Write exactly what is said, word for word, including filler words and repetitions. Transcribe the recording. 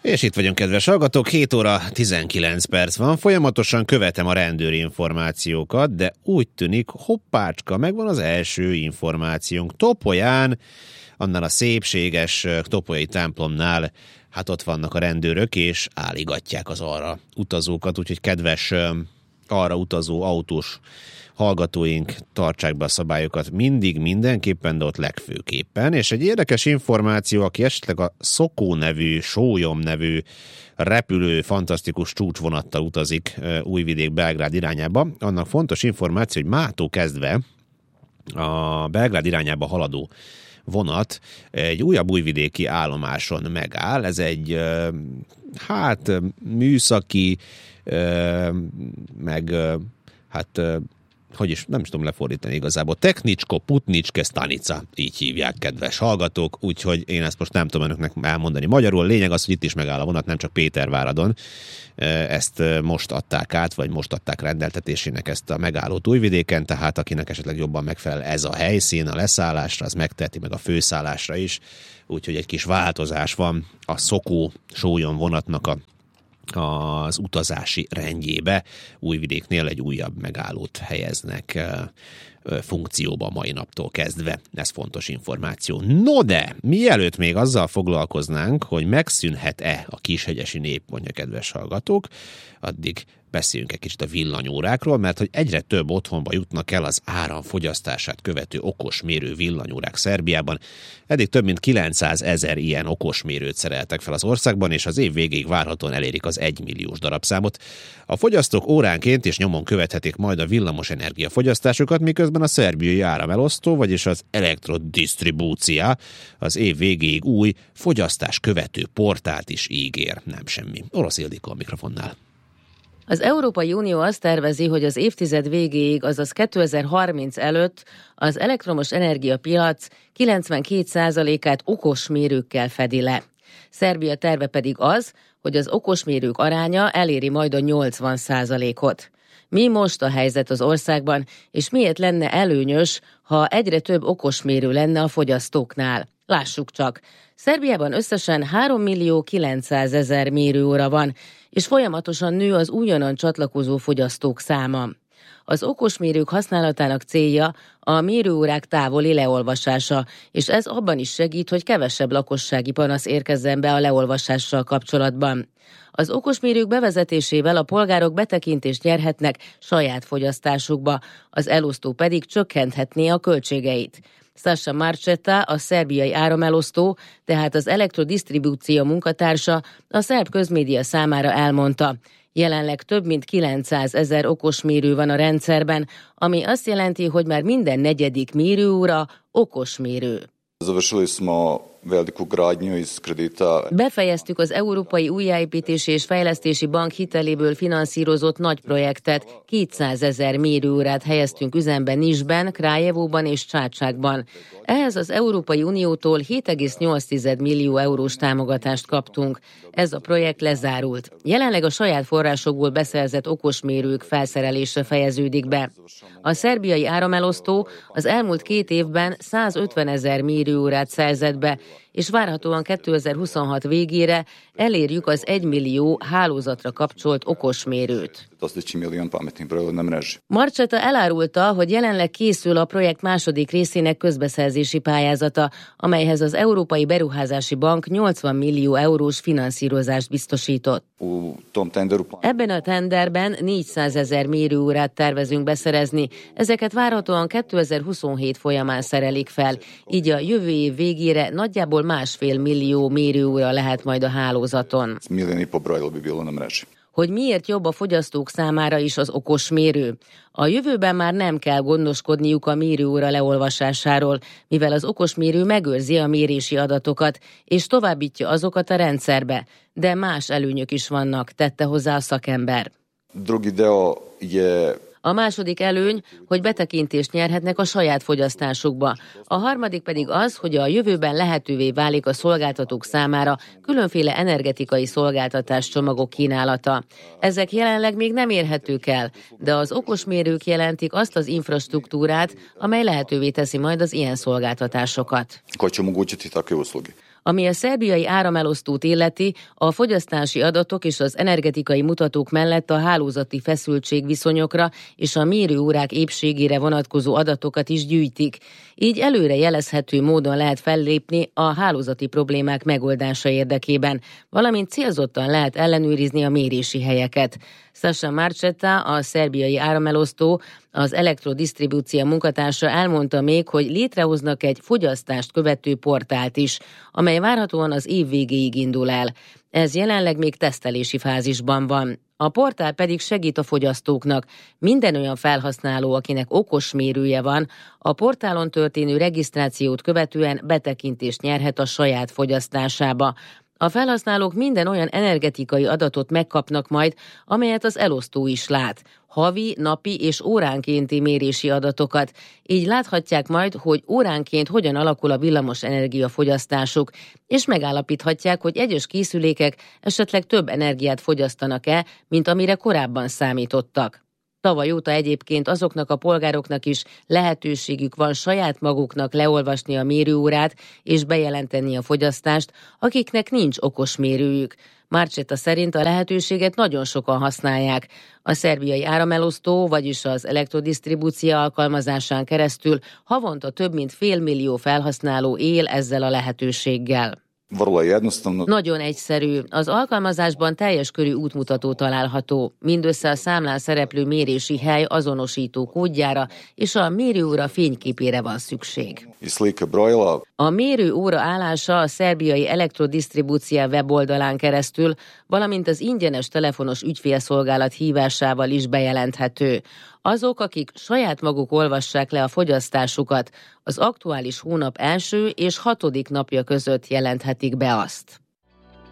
És itt vagyunk, kedves hallgatók, hét óra tizenkilenc perc van, folyamatosan követem a rendőri információkat, de úgy tűnik, hoppácska, megvan az első információnk. Topolyán, annál a szépséges topolyai templomnál, hát ott vannak a rendőrök, és álligatják az arra utazókat, úgyhogy kedves arra utazó autós hallgatóink, tartsák be a szabályokat mindig, mindenképpen, de ott legfőképpen. És egy érdekes információ, aki esetleg a Szokó nevű, Sólyom nevű repülő, fantasztikus csúcsvonattal utazik Újvidék-Belgrád irányába, annak fontos információ, hogy mától kezdve a Belgrád irányába haladó vonat egy újabb újvidéki állomáson megáll. Ez egy hát műszaki, meg hát hogy is, nem is tudom lefordítani igazából. Technicsko, Putnicske stanica, így hívják, kedves hallgatók, úgyhogy én ezt most nem tudom önöknek elmondani magyarul. Lényeg az, hogy itt is megáll a vonat, nem csak Péterváradon. Ezt most adták át, vagy most adták rendeltetésének ezt a megállót Újvidéken, tehát akinek esetleg jobban megfelel ez a helyszín a leszállásra, az megteheti meg a főszállásra is. Úgyhogy egy kis változás van a Szokó-Sólyom vonatnak a az utazási rendjébe. Újvidéknél egy újabb megállót helyeznek funkcióba mai naptól kezdve. Ez fontos információ. No de, mielőtt még azzal foglalkoznánk, hogy megszűnhet-e a kishegyesi nép, mondja kedves hallgatók, addig beszéljünk egy kicsit a villanyórákról, mert hogy egyre több otthonba jutnak el az áramfogyasztását követő okosmérő villanyórák Szerbiában. Eddig több mint kilencszázezer ilyen okosmérőt szereltek fel az országban, és az év végéig várhatóan elérik az egymilliós darabszámot. A fogyasztók óránként és nyomon követhetik majd a villamos energiafogyasztásukat, miközben a szerbiai áramelosztó, vagyis az elektrodisztribúcia az év végéig új fogyasztás követő portált is ígér. Nem semmi. Orosz Ildikó a mikrofonnál. Az Európai Unió azt tervezi, hogy az évtized végéig, azaz kétezer-harminc előtt az elektromos energiapiac kilencvenkét százalékát okosmérőkkel fedi le. Szerbia terve pedig az, hogy az okosmérők aránya eléri majd a nyolcvan százalékot. Mi most a helyzet az országban, és miért lenne előnyös, ha egyre több okosmérő lenne a fogyasztóknál? Lássuk csak. Szerbiában összesen három millió kilencszázezer mérőóra van, és folyamatosan nő az újonnan csatlakozó fogyasztók száma. Az okosmérők használatának célja a mérőórák távoli leolvasása, és ez abban is segít, hogy kevesebb lakossági panasz érkezzen be a leolvasással kapcsolatban. Az okosmérők bevezetésével a polgárok betekintést nyerhetnek saját fogyasztásukba, az elosztó pedig csökkenthetné a költségeit. Sasha Marcetta, a szerbiai áramelosztó, tehát az elektrodisztribúció munkatársa a szerb közmédia számára elmondta. Jelenleg több mint kilencszázezer okosmérő van a rendszerben, ami azt jelenti, hogy már minden negyedik mérőóra okosmérő. Befejeztük az Európai Újjáépítési és Fejlesztési Bank hiteléből finanszírozott nagy projektet, kétszázezer mérőórát helyeztünk üzembe Nisben, Krajevóban és Csácsákban. Ehhez az Európai Uniótól hét egész nyolc millió eurós támogatást kaptunk. Ez a projekt lezárult. Jelenleg a saját forrásokból beszerzett okosmérők felszerelése fejeződik be. A szerbiai áramelosztó az elmúlt két évben százötvenezer mérőórát szerzett be, és várhatóan kétezer-huszonhat végére elérjük az egymillió hálózatra kapcsolt okosmérőt. Marcetta elárulta, hogy jelenleg készül a projekt második részének közbeszerzési pályázata, amelyhez az Európai Beruházási Bank nyolcvan millió eurós finanszírozást biztosított. Ebben a tenderben négyszázezer mérőórát tervezünk beszerezni, ezeket várhatóan kétezer-huszonhét folyamán szerelik fel, így a jövő év végére nagyjából másfél millió mérőóra lehet majd a hálózaton. Hogy miért jobb a fogyasztók számára is az okosmérő? A jövőben már nem kell gondoskodniuk a mérőóra leolvasásáról, mivel az okosmérő megőrzi a mérési adatokat, és továbbítja azokat a rendszerbe. De más előnyök is vannak, tette hozzá a szakember. A második előny, hogy betekintést nyerhetnek a saját fogyasztásukba. A harmadik pedig az, hogy a jövőben lehetővé válik a szolgáltatók számára különféle energetikai szolgáltatás csomagok kínálata. Ezek jelenleg még nem érhetők el, de az okosmérők jelentik azt az infrastruktúrát, amely lehetővé teszi majd az ilyen szolgáltatásokat. Ami a szerbiai áramelosztót illeti, a fogyasztási adatok és az energetikai mutatók mellett a hálózati feszültségviszonyokra és a mérőórák épségére vonatkozó adatokat is gyűjtik. Így előre jelezhető módon lehet fellépni a hálózati problémák megoldása érdekében, valamint célzottan lehet ellenőrizni a mérési helyeket. Sasha Marchetta, a szerbiai áramelosztó, az elektrodisztribúció munkatársa elmondta még, hogy létrehoznak egy fogyasztást követő portált is, amely várhatóan az év végéig indul el. Ez jelenleg még tesztelési fázisban van. A portál pedig segít a fogyasztóknak. Minden olyan felhasználó, akinek okos mérője van, a portálon történő regisztrációt követően betekintést nyerhet a saját fogyasztásába. A felhasználók minden olyan energetikai adatot megkapnak majd, amelyet az elosztó is lát. Havi, napi és óránkénti mérési adatokat. Így láthatják majd, hogy óránként hogyan alakul a villamos energiafogyasztásuk, és megállapíthatják, hogy egyes készülékek esetleg több energiát fogyasztanak-e, mint amire korábban számítottak. Tavaly óta egyébként azoknak a polgároknak is lehetőségük van saját maguknak leolvasni a mérőórát és bejelenteni a fogyasztást, akiknek nincs okos mérőjük. Marchetta szerint a lehetőséget nagyon sokan használják. A szerbiai áramelosztó, vagyis az elektrodisztribúció alkalmazásán keresztül havonta több mint félmillió felhasználó él ezzel a lehetőséggel. Nagyon egyszerű. Az alkalmazásban teljes körű útmutató található. Mindössze a számlán szereplő mérési hely azonosító kódjára és a mérőóra fényképére van szükség. A mérőóra állása a szerbiai elektrodisztribúció weboldalán keresztül, valamint az ingyenes telefonos ügyfélszolgálat hívásával is bejelenthető. Azok, akik saját maguk olvassák le a fogyasztásukat, az aktuális hónap első és hatodik napja között jelenthetik be azt.